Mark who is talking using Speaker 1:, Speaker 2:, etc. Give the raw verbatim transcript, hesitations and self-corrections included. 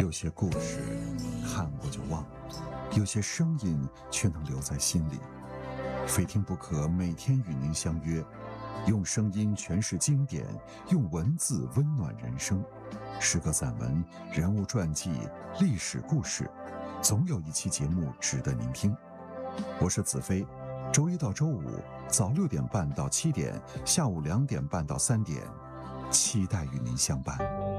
Speaker 1: 有些故事看过就忘，有些声音却能留在心里。非听不可，每天与您相约，用声音诠释经典，用文字温暖人生。诗歌散文、人物传记、历史故事，总有一期节目值得您听。我是子飞，周一到周五早六点半到七点，下午两点半到三点，期待与您相伴。